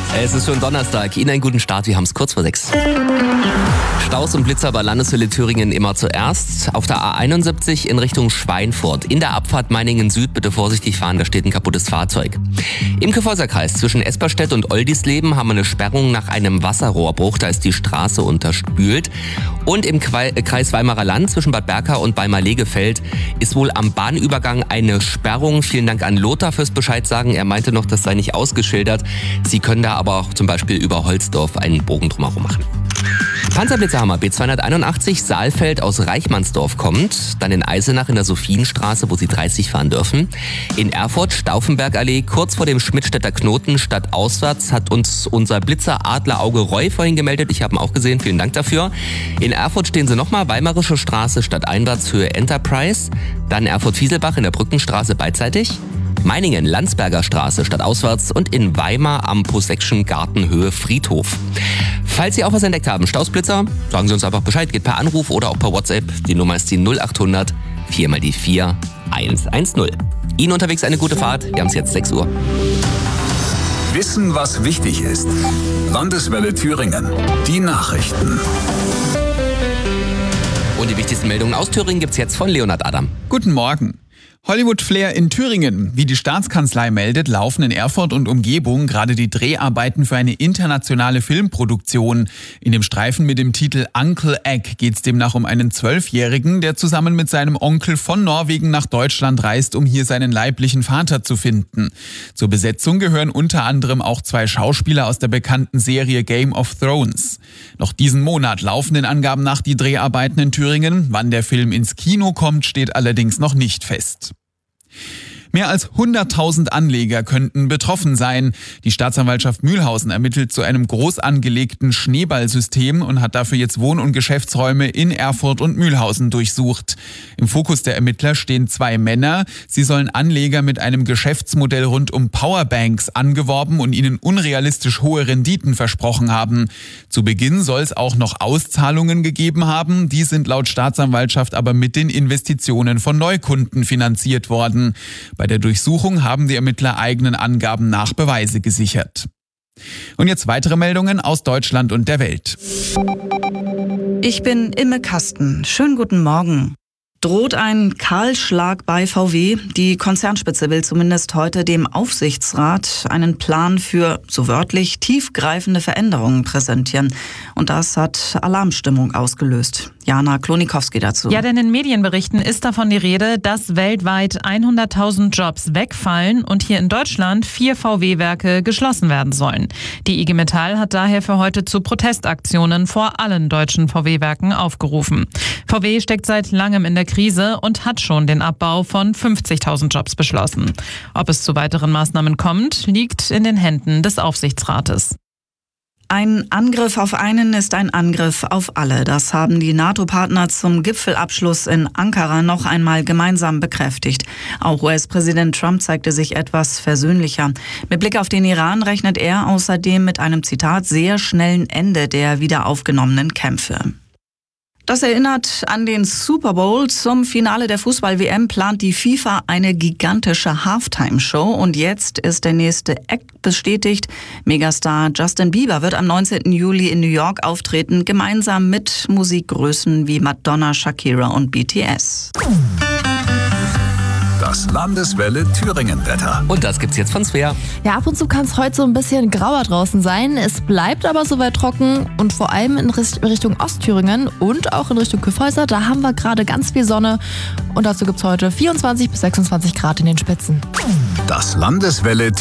Es ist schon Donnerstag. Ihnen einen guten Start. Wir haben es kurz vor 6. Staus und Blitzer bei Landeshölle Thüringen immer zuerst. Auf der A71 in Richtung Schweinfurt. In der Abfahrt Meiningen Süd bitte vorsichtig fahren, da steht ein kaputtes Fahrzeug. Im Kyffhäuserkreis zwischen Esperstedt und Oldisleben haben wir eine Sperrung nach einem Wasserrohrbruch. Da ist die Straße unterspült. Und im Kreis Weimarer Land zwischen Bad Berka und Weimar-Legefeld ist wohl am Bahnübergang eine Sperrung. Vielen Dank an Lothar fürs Bescheid sagen. Er meinte noch, das sei nicht ausgeschildert. Sie können da aber auch zum Beispiel über Holzdorf einen Bogen drumherum machen. Panzerblitzerhammer B281 Saalfeld aus Reichmannsdorf kommt, dann in Eisenach in der Sophienstraße, wo Sie 30 fahren dürfen. In Erfurt Stauffenbergallee, kurz vor dem Schmidtstädter Knoten, stadtauswärts, hat uns unser Blitzer Adlerauge Roy vorhin gemeldet. Ich habe ihn auch gesehen, vielen Dank dafür. In Erfurt stehen Sie nochmal, Weimarische Straße stadteinwärts Höhe Enterprise, dann Erfurt-Fieselbach in der Brückenstraße beidseitig. Meiningen, Landsberger Straße stadtauswärts und in Weimar am Posection Gartenhöhe Friedhof. Falls Sie auch was entdeckt haben, Stausblitzer, sagen Sie uns einfach Bescheid, geht per Anruf oder auch per WhatsApp. Die Nummer ist die 0800 4x4 110. Ihnen unterwegs eine gute Fahrt, wir haben es jetzt 6 Uhr. Wissen, was wichtig ist. Landeswelle Thüringen. Die Nachrichten. Und die wichtigsten Meldungen aus Thüringen gibt's jetzt von Leonhard Adam. Guten Morgen. Hollywood-Flair in Thüringen. Wie die Staatskanzlei meldet, laufen in Erfurt und Umgebung gerade die Dreharbeiten für eine internationale Filmproduktion. In dem Streifen mit dem Titel Uncle Egg geht es demnach um einen 12-Jährigen, der zusammen mit seinem Onkel von Norwegen nach Deutschland reist, um hier seinen leiblichen Vater zu finden. Zur Besetzung gehören unter anderem auch 2 Schauspieler aus der bekannten Serie Game of Thrones. Noch diesen Monat laufen den Angaben nach die Dreharbeiten in Thüringen. Wann der Film ins Kino kommt, steht allerdings noch nicht fest. Mehr als 100.000 Anleger könnten betroffen sein. Die Staatsanwaltschaft Mühlhausen ermittelt zu einem groß angelegten Schneeballsystem und hat dafür jetzt Wohn- und Geschäftsräume in Erfurt und Mühlhausen durchsucht. Im Fokus der Ermittler stehen 2 Männer. Sie sollen Anleger mit einem Geschäftsmodell rund um Powerbanks angeworben und ihnen unrealistisch hohe Renditen versprochen haben. Zu Beginn soll es auch noch Auszahlungen gegeben haben. Die sind laut Staatsanwaltschaft aber mit den Investitionen von Neukunden finanziert worden. Bei der Durchsuchung haben die Ermittler eigenen Angaben nach Beweise gesichert. Und jetzt weitere Meldungen aus Deutschland und der Welt. Ich bin Imme Kasten. Schönen guten Morgen. Droht ein Kahlschlag bei VW? Die Konzernspitze will zumindest heute dem Aufsichtsrat einen Plan für, so wörtlich, tiefgreifende Veränderungen präsentieren. Und das hat Alarmstimmung ausgelöst. Jana Klonikowski dazu. Ja, denn in Medienberichten ist davon die Rede, dass weltweit 100.000 Jobs wegfallen und hier in Deutschland 4 VW-Werke geschlossen werden sollen. Die IG Metall hat daher für heute zu Protestaktionen vor allen deutschen VW-Werken aufgerufen. VW steckt seit langem in der Krise und hat schon den Abbau von 50.000 Jobs beschlossen. Ob es zu weiteren Maßnahmen kommt, liegt in den Händen des Aufsichtsrates. Ein Angriff auf einen ist ein Angriff auf alle. Das haben die NATO-Partner zum Gipfelabschluss in Ankara noch einmal gemeinsam bekräftigt. Auch US-Präsident Trump zeigte sich etwas versöhnlicher. Mit Blick auf den Iran rechnet er außerdem mit einem, Zitat, sehr schnellen Ende der wiederaufgenommenen Kämpfe. Das erinnert an den Super Bowl. Zum Finale der Fußball-WM plant die FIFA eine gigantische Halftime-Show. Und jetzt ist der nächste Act bestätigt. Megastar Justin Bieber wird am 19. Juli in New York auftreten, gemeinsam mit Musikgrößen wie Madonna, Shakira und BTS. Das Landeswelle Thüringen-Wetter. Und das gibt's jetzt von Svea. Ja, ab und zu kann es heute so ein bisschen grauer draußen sein. Es bleibt aber soweit trocken und vor allem in Richtung Ostthüringen und auch in Richtung Kyffhäuser. Da haben wir gerade ganz viel Sonne und dazu gibt's heute 24 bis 26 Grad in den Spitzen. Das Landeswelle